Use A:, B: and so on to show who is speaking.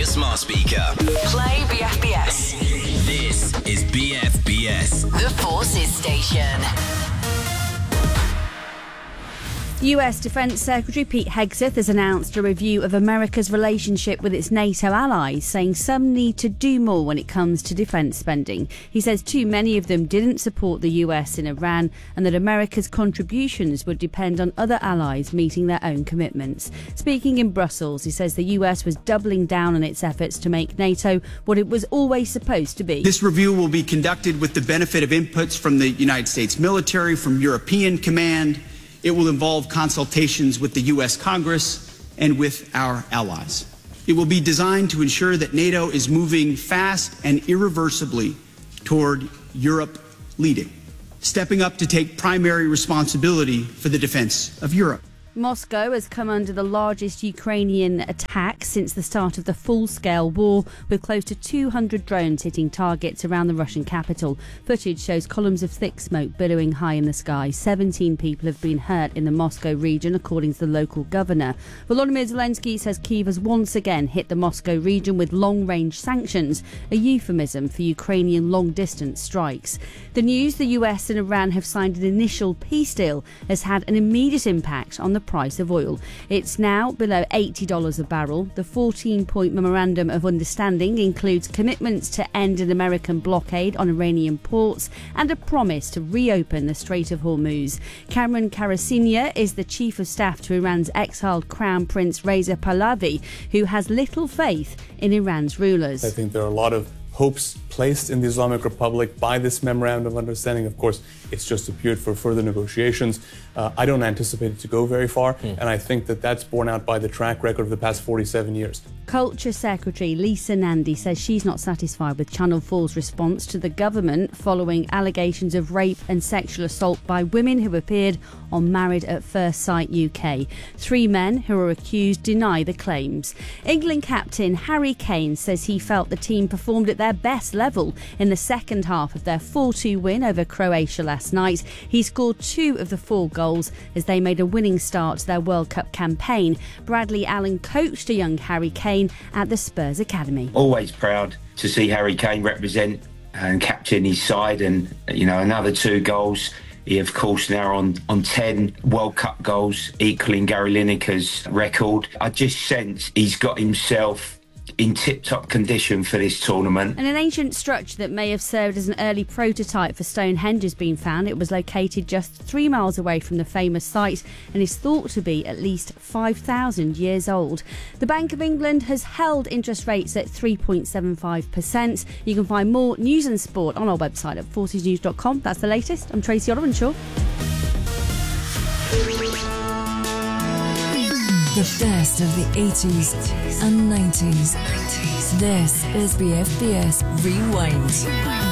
A: your smart speaker.
B: Play BFBS.
A: This is BFBS.
B: The Forces Station.
C: US Defence Secretary Pete Hegseth has announced a review of America's relationship with its NATO allies, saying some need to do more when it comes to defence spending. He says too many of them didn't support the US in Iran and that America's contributions would depend on other allies meeting their own commitments. Speaking in Brussels, he says the US was doubling down on its efforts to make NATO what it was always supposed to be.
D: This review will be conducted with the benefit of inputs from the United States military, from European Command. It will involve consultations with the U.S. Congress and with our allies. It will be designed to ensure that NATO is moving fast and irreversibly toward Europe leading, stepping up to take primary responsibility for the defense of Europe.
C: Moscow has come under the largest Ukrainian attack since the start of the full-scale war, with close to 200 drones hitting targets around the Russian capital. Footage shows columns of thick smoke billowing high in the sky. 17 people have been hurt in the Moscow region, according to the local governor. Volodymyr Zelensky says Kyiv has once again hit the Moscow region with long-range sanctions, a euphemism for Ukrainian long-distance strikes. The news the US and Iran have signed an initial peace deal has had an immediate impact on the price of oil. It's now below $80 a barrel. The 14-point memorandum of understanding includes commitments to end an American blockade on Iranian ports and a promise to reopen the Strait of Hormuz. Cameron Karasenia is the chief of staff to Iran's exiled Crown Prince Reza Pahlavi, who has little faith in Iran's rulers.
E: I think there are a lot of hopes placed in the Islamic Republic by this memorandum of understanding. Of course, it's just appeared for further negotiations. I don't anticipate it to go very far, and I think that that's borne out by the track record of the past 47 years.
C: Culture Secretary Lisa Nandy says she's not satisfied with Channel 4's response to the government following allegations of rape and sexual assault by women who appeared on Married at First Sight UK. 3 men who are accused deny the claims. England captain Harry Kane says he felt the team performed at their best level in the second half of their 4-2 win over Croatia last night. He scored 2 of the 4 goals as they made a winning start to their World Cup campaign. Bradley Allen coached a young Harry Kane at the Spurs Academy.
F: Always proud to see Harry Kane represent and captain his side, and another 2 goals. He, of course, now on 10 World Cup goals, equaling Gary Lineker's record. I just sense he's got himself in tip-top condition for this tournament.
C: And an ancient structure that may have served as an early prototype for Stonehenge has been found. It was located just 3 miles away from the famous site and is thought to be at least 5,000 years old. The Bank of England has held interest rates at 3.75%. You can find more news and sport on our website at forcesnews.com. That's the latest. I'm Tracy Otterenshaw.
G: The best of the 80s and 90s. This is BFBS Rewind.